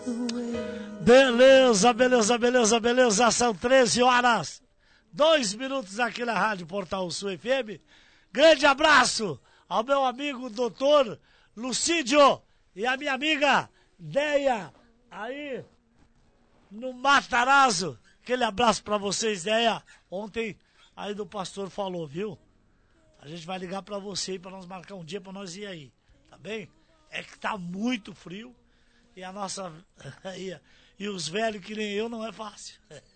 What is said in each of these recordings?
Beleza, beleza, beleza, beleza. São 13 horas, 2 minutos aqui na Rádio Portal Sul FM. Grande abraço ao meu amigo doutor Lucídio e a minha amiga Deia, aí no Matarazzo. Aquele abraço pra vocês, Deia. Ontem aí do pastor falou, viu? A gente vai ligar pra você pra nós marcar um dia pra nós ir aí, tá bem? É que tá muito frio e a nossa... e os velhos que nem eu não é fácil.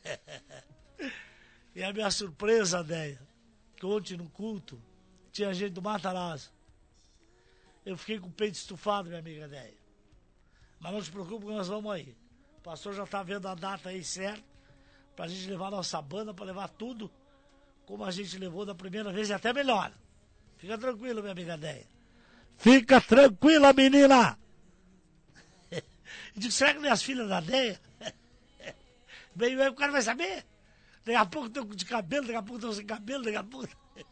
E a minha surpresa, Deia, que ontem no culto tinha gente do Matarazzo. Eu fiquei com o peito estufado, minha amiga Deia. Mas não se preocupe que nós vamos aí. O pastor já tá vendo a data aí certo, pra gente levar nossa banda, pra levar tudo como a gente levou da primeira vez e até melhor. Fica tranquilo, minha amiga Deia. Fica tranquila, menina! Eu digo, será que minhas filhas da Deia? Bem, o cara vai saber? Daqui a pouco estão de cabelo, daqui a pouco estão sem cabelo, daqui a pouco...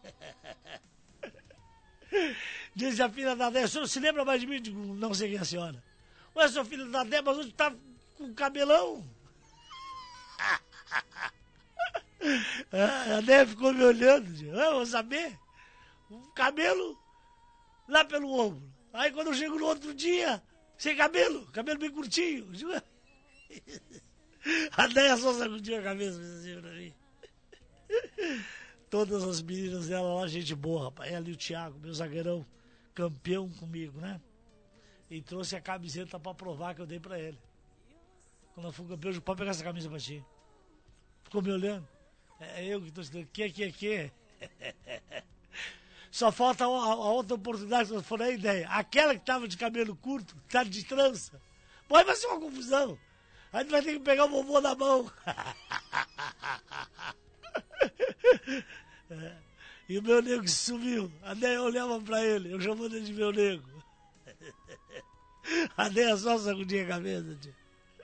Diz a filha da Deia, o senhor se lembra mais de mim? Eu digo, não sei quem é a senhora. Ué, sou filho da Deia, mas hoje tá com cabelão. A Deia ficou me olhando, eu vou saber. O cabelo lá pelo ombro. Aí quando eu chego no outro dia, sem cabelo bem curtinho. A Deia só sacudiu a cabeça assim pra mim. Todas as meninas dela lá, gente boa, rapaz. Ela e o Thiago, meu zagueirão, campeão comigo, né? E trouxe a camiseta pra provar que eu dei pra ele. Quando eu fui campeão, eu disse, pode pegar essa camisa pra ti. Ficou me olhando. É eu que tô dizendo, que? Só falta a outra oportunidade que for a ideia. Aquela que tava de cabelo curto, tá de trança. Pode vai ser uma confusão. Aí tu vai ter que pegar o vovô na mão. E o meu nego sumiu. A Deia olhava pra ele, eu chamando ele de meu nego. A Deia só sacudia a cabeça, tio.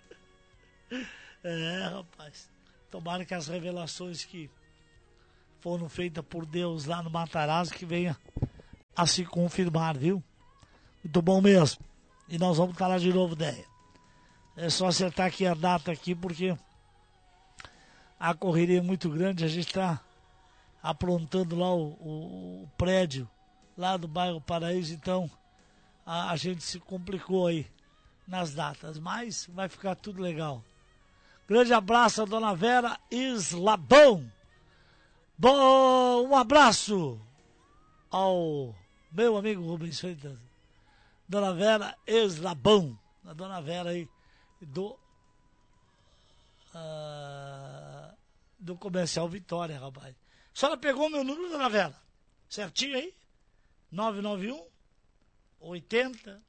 Rapaz. Tomara que as revelações que foram feitas por Deus lá no Matarazzo que venha a se confirmar, viu? Muito bom mesmo. E nós vamos estar lá de novo, Deia. É só acertar aqui a data aqui, porque a correria é muito grande. A gente está aprontando lá o prédio lá do bairro Paraíso, então a gente se complicou aí nas datas, mas vai ficar tudo legal. Grande abraço a Dona Vera Islabão. Bom, um abraço ao meu amigo Rubens Freitas. Dona Vera Islabão. A Dona Vera aí do Comercial Vitória, rapaz. A senhora pegou meu número, Dona Vera? Certinho aí? 991 80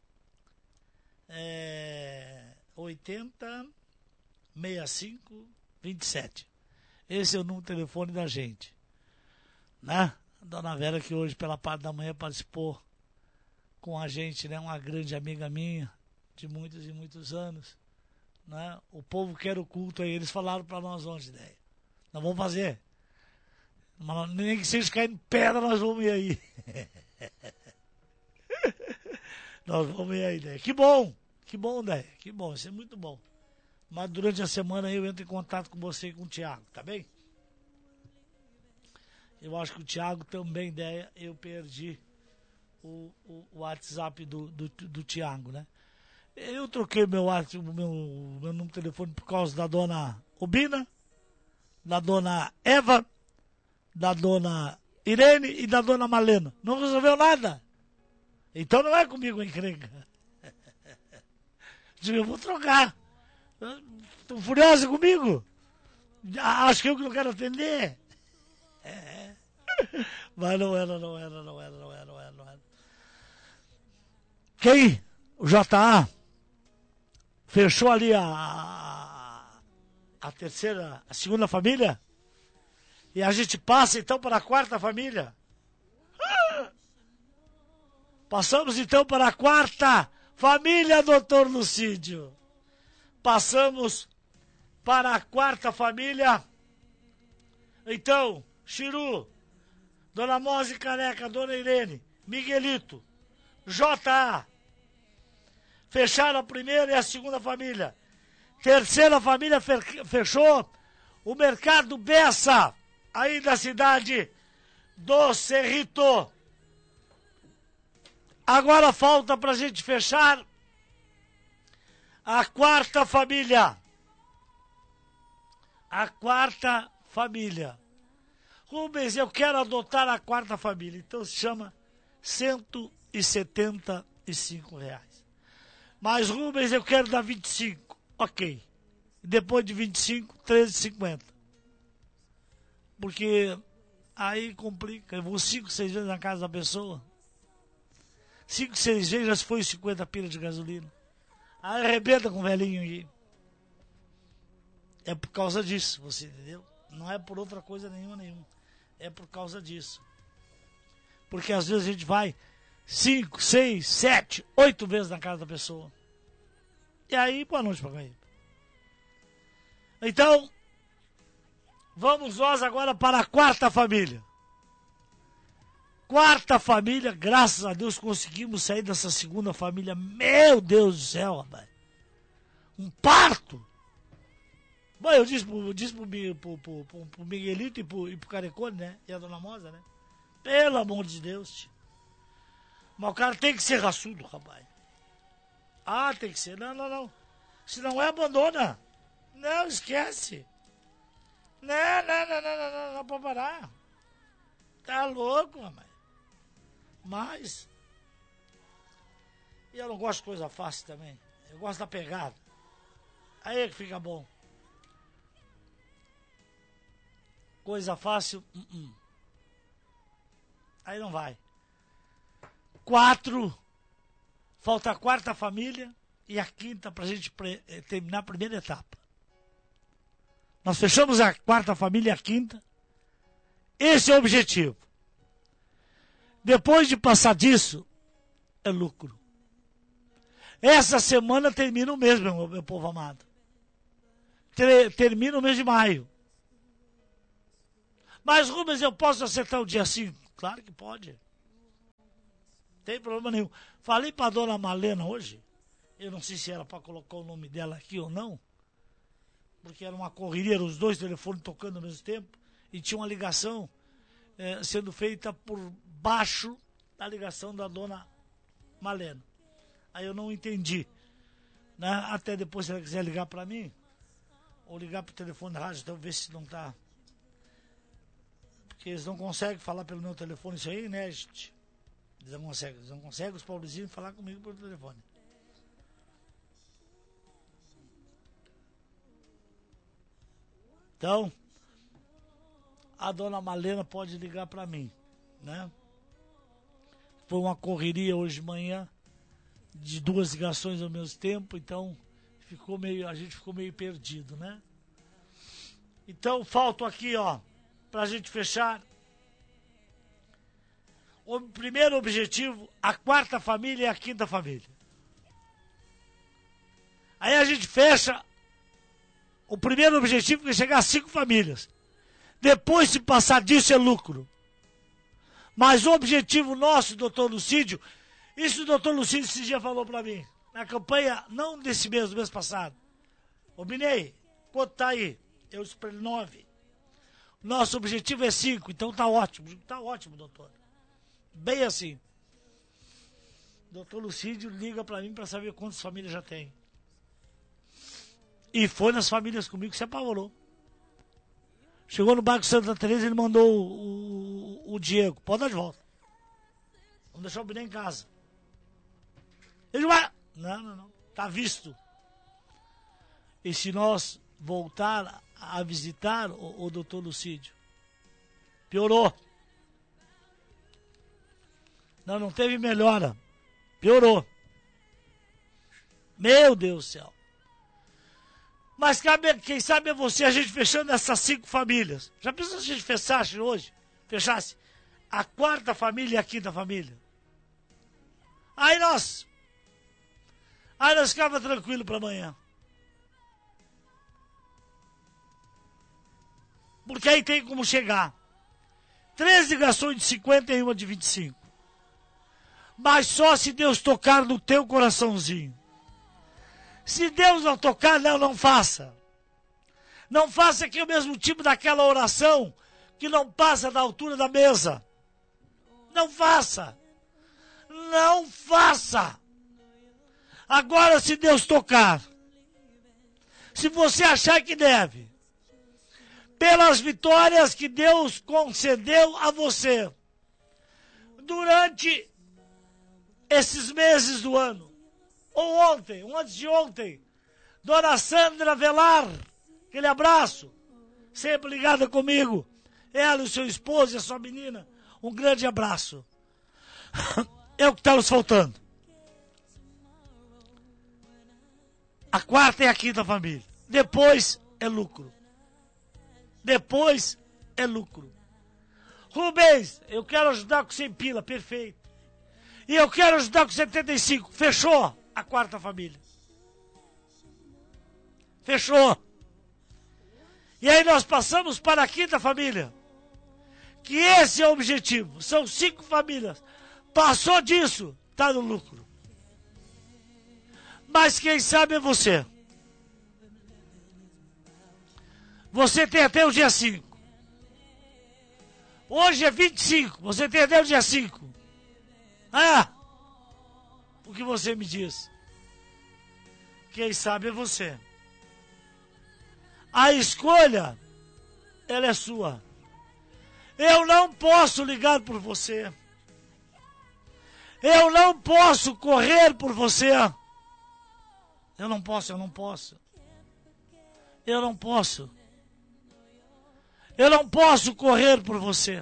65 27. Esse é o número de telefone da gente, né? A Dona Vera, que hoje pela parte da manhã participou com a gente, né? Uma grande amiga minha de muitos e muitos anos, né? O povo quer o culto aí, eles falaram para nós ontem, ideia. Nós vamos fazer, mas nem que seja caindo pedra, nós vamos ir aí. Nós vamos ir aí, ideia. Que bom, ideia, que bom, isso é muito bom. Mas durante a semana eu entro em contato com você e com o Thiago, tá bem? Eu acho que o Thiago também, ideia, eu perdi o WhatsApp do Thiago, né? Eu troquei meu número de telefone por causa da dona Obina, da dona Eva, da dona Irene e da dona Malena. Não resolveu nada. Então não é comigo a encrenca. Eu vou trocar. Estão furiosos comigo? Acho que eu que não quero atender. Mas não era. Quem? O JA fechou ali a segunda família? E a gente passa então para a quarta família? Passamos então para a quarta família, doutor Lucídio. Passamos para a quarta família. Então, Chiru, Dona Mose Careca, Dona Irene, Miguelito, J.A., fecharam a primeira e a segunda família. Terceira família fechou o Mercado Bessa, aí da cidade do Cerrito. Agora falta pra gente fechar a quarta família. A quarta família. Rubens, eu quero adotar a quarta família. Então se chama R$175. Mas Rubens, eu quero dar 25. Ok. Depois de 25, R$13,50. Porque aí complica. Eu vou 5, 6 vezes na casa da pessoa. 5, 6 vezes já se foi 50 pilas de gasolina. Aí arrebenta com o velhinho aqui. É por causa disso, você entendeu? Não é por outra coisa nenhuma. É por causa disso. Porque às vezes a gente vai 5, 6, 7, 8 vezes na casa da pessoa. E aí, boa noite pra cair. Então, vamos nós agora para a quarta família. Quarta família, graças a Deus conseguimos sair dessa segunda família. Meu Deus do céu, rapaz. Um parto. Bom, eu disse pro Miguelito e pro Carecone, né? E a Dona Mosa, né? Pelo amor de Deus, tio. Mas o cara tem que ser raçudo, rapaz. Ah, tem que ser. Não. Se não é, abandona. Não, esquece. Não pode parar. Tá louco, rapaz. Mas... E eu não gosto de coisa fácil também. Eu gosto da pegada. Aí é que fica bom. Coisa fácil, Aí não vai. 4. Falta a quarta família e a quinta pra gente terminar a primeira etapa. Nós fechamos a quarta família e a quinta. Esse é o objetivo. Depois de passar disso, é lucro. Essa semana termina o mês, meu povo amado. Termina o mês de maio. Mas, Rubens, eu posso acertar o dia 5? Claro que pode. Não tem problema nenhum. Falei para a dona Malena hoje, eu não sei se era para colocar o nome dela aqui ou não, porque era uma correria, os dois telefones tocando ao mesmo tempo, e tinha uma ligação sendo feita por baixo da ligação da dona Malena. Aí eu não entendi. Né? Até depois, se ela quiser ligar para mim, ou ligar para o telefone da rádio, então ver se não está... Porque eles não conseguem falar pelo meu telefone, isso aí, né, gente? Eles não conseguem os pobrezinhos falar comigo pelo telefone. Então, a dona Malena pode ligar para mim, né? Foi uma correria hoje de manhã, de 2 ligações ao mesmo tempo, então a gente ficou meio perdido, né? Então, falta aqui, ó, pra gente fechar. O primeiro objetivo, a quarta família e a quinta família. Aí a gente fecha o primeiro objetivo, que é chegar a 5 famílias. Depois, se passar disso, é lucro. Mas o objetivo nosso, doutor Lucídio, isso o doutor Lucídio esse dia falou para mim, na campanha, não desse mês, do mês passado. Ô, Binei, quanto tá aí? Eu disse para ele 9. Nosso objetivo é 5, então tá ótimo, doutor. Bem assim. Doutor Lucídio liga para mim para saber quantas famílias já tem. E foi nas famílias comigo que se apavorou. Chegou no bairro Santa Teresa, ele mandou o Diego. Pode dar de volta. Vamos deixar o Biné em casa. Ele vai. Não. Tá visto. E se nós voltar a visitar o doutor Lucídio, piorou. Não teve melhora. Piorou. Meu Deus do céu. Mas quem sabe é você, a gente fechando essas 5 famílias. Já pensou se a gente fechasse hoje? Fechasse a quarta família e a quinta família? Aí nós ficava tranquilo para amanhã. Porque aí tem como chegar. 3 ligações de 50 e uma de 25. Mas só se Deus tocar no teu coraçãozinho. Se Deus não tocar, não faça. Não faça aqui o mesmo tipo daquela oração que não passa da altura da mesa. Não faça. Não faça. Agora, se Deus tocar, se você achar que deve, pelas vitórias que Deus concedeu a você durante esses meses do ano, ou ontem, ou antes de ontem, Dona Sandra Velar, aquele abraço, sempre ligada comigo, ela e o seu esposo e a sua menina, um grande abraço. É o que está nos faltando. A quarta e a quinta família. Depois é lucro. Depois é lucro. Rubens, eu quero ajudar com 100 pila, perfeito. E eu quero ajudar com 75, fechou a quarta família. Fechou. E aí nós passamos para a quinta família. Que esse é o objetivo. São 5 famílias. Passou disso, está no lucro. Mas quem sabe é você. Você tem até o dia 5. Hoje é 25. Você tem até o dia 5. Ah! O que você me diz? Quem sabe é você. A escolha, ela é sua. Eu não posso ligar por você. Eu não posso correr por você. Eu não posso. Eu não posso correr por você.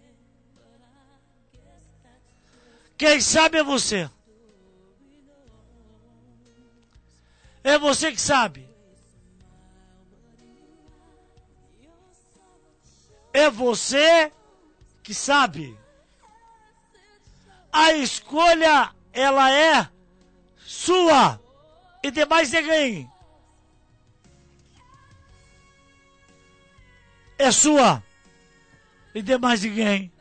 Quem sabe é você. É você que sabe. É você que sabe. A escolha, ela é sua. E de mais ninguém. É sua. E de mais ninguém.